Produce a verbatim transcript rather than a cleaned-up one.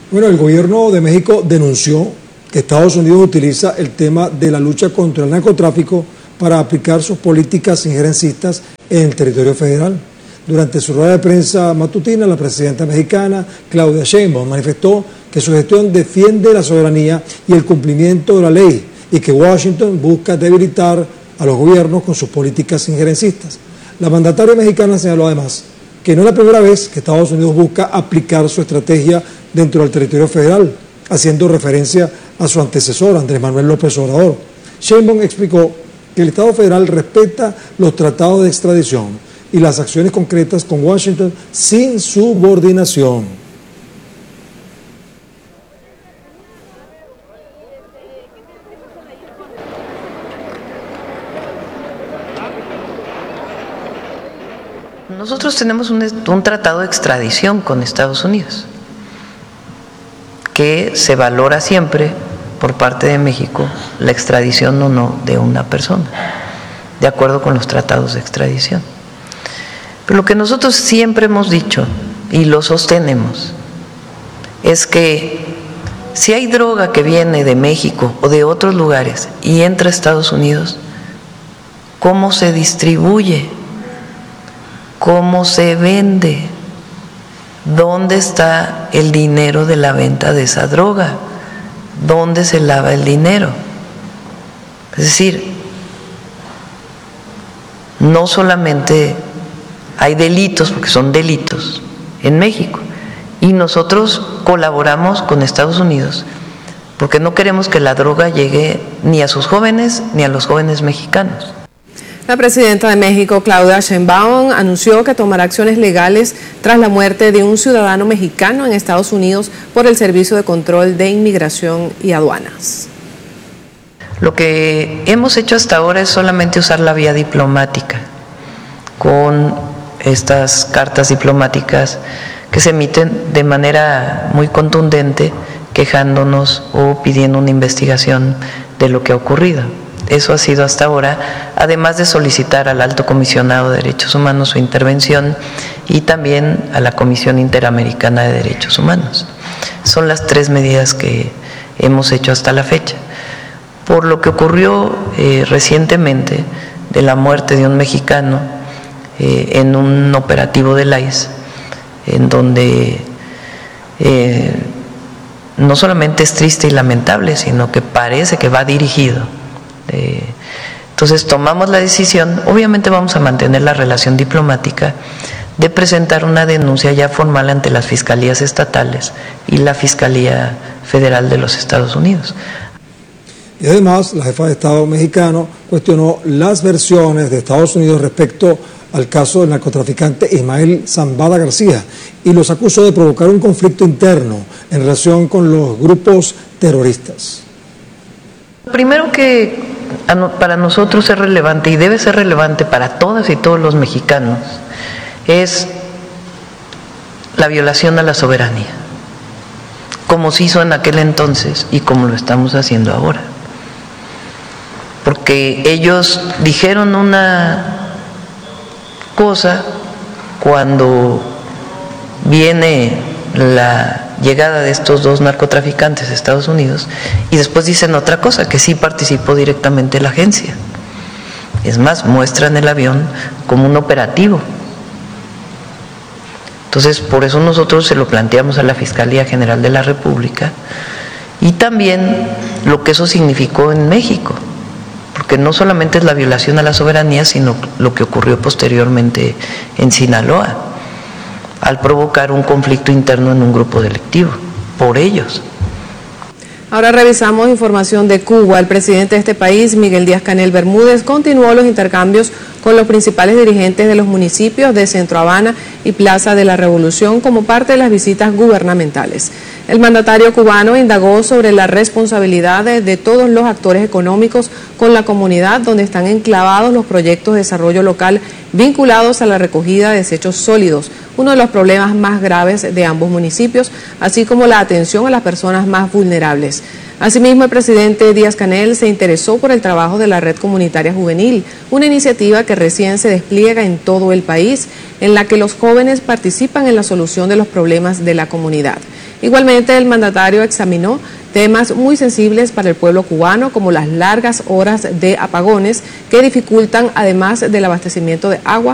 Bueno, el gobierno de México denunció que Estados Unidos utiliza el tema de la lucha contra el narcotráfico para aplicar sus políticas injerencistas en el territorio federal. Durante su rueda de prensa matutina, la presidenta mexicana, Claudia Sheinbaum, manifestó que su gestión defiende la soberanía y el cumplimiento de la ley y que Washington busca debilitar a los gobiernos con sus políticas injerencistas. La mandataria mexicana señaló además que no es la primera vez que Estados Unidos busca aplicar su estrategia dentro del territorio federal, haciendo referencia a su antecesor, Andrés Manuel López Obrador. Sheinbaum explicó que el Estado federal respeta los tratados de extradición y las acciones concretas con Washington sin subordinación. Nosotros tenemos un, un tratado de extradición con Estados Unidos que se valora siempre por parte de México la extradición o no de una persona, de acuerdo con los tratados de extradición. Pero lo que nosotros siempre hemos dicho y lo sostenemos es que si hay droga que viene de México o de otros lugares y entra a Estados Unidos, ¿cómo se distribuye? ¿Cómo se vende? ¿Dónde está el dinero de la venta de esa droga? ¿Dónde se lava el dinero? Es decir, no solamente hay delitos, porque son delitos en México, y nosotros colaboramos con Estados Unidos porque no queremos que la droga llegue ni a sus jóvenes ni a los jóvenes mexicanos. La presidenta de México, Claudia Sheinbaum, anunció que tomará acciones legales tras la muerte de un ciudadano mexicano en Estados Unidos por el Servicio de Control de Inmigración y Aduanas. Lo que hemos hecho hasta ahora es solamente usar la vía diplomática, con estas cartas diplomáticas que se emiten de manera muy contundente, quejándonos o pidiendo una investigación de lo que ha ocurrido. Eso ha sido hasta ahora, además de solicitar al Alto Comisionado de Derechos Humanos su intervención y también a la Comisión Interamericana de Derechos Humanos. Son las tres medidas que hemos hecho hasta la fecha. Por lo que ocurrió eh, recientemente de la muerte de un mexicano eh, en un operativo del I C E, en donde eh, no solamente es triste y lamentable, sino que parece que va dirigido. Eh, entonces tomamos la decisión, obviamente vamos a mantener la relación diplomática, de presentar una denuncia ya formal ante las fiscalías estatales y la Fiscalía Federal de los Estados Unidos. Y además, la jefa de Estado mexicano cuestionó las versiones de Estados Unidos respecto al caso del narcotraficante Ismael Zambada García y los acusó de provocar un conflicto interno en relación con los grupos terroristas. Primero que para nosotros es relevante y debe ser relevante para todas y todos los mexicanos es la violación a la soberanía, como se hizo en aquel entonces y como lo estamos haciendo ahora. Porque ellos dijeron una cosa cuando viene la llegada de estos dos narcotraficantes a Estados Unidos y después dicen otra cosa, que sí participó directamente la agencia. Es más, muestran el avión como un operativo. Entonces, por eso nosotros se lo planteamos a la Fiscalía General de la República y también lo que eso significó en México, porque no solamente es la violación a la soberanía, sino lo que ocurrió posteriormente en Sinaloa, al provocar un conflicto interno en un grupo delictivo, por ellos. Ahora revisamos información de Cuba. El presidente de este país, Miguel Díaz-Canel Bermúdez, continuó los intercambios con los principales dirigentes de los municipios de Centro Habana y Plaza de la Revolución como parte de las visitas gubernamentales. El mandatario cubano indagó sobre la responsabilidad de, de todos los actores económicos con la comunidad donde están enclavados los proyectos de desarrollo local vinculados a la recogida de desechos sólidos, uno de los problemas más graves de ambos municipios, así como la atención a las personas más vulnerables. Asimismo, el presidente Díaz-Canel se interesó por el trabajo de la Red Comunitaria Juvenil, una iniciativa que recién se despliega en todo el país, en la que los jóvenes participan en la solución de los problemas de la comunidad. Igualmente, el mandatario examinó temas muy sensibles para el pueblo cubano, como las largas horas de apagones que dificultan, además del abastecimiento de agua,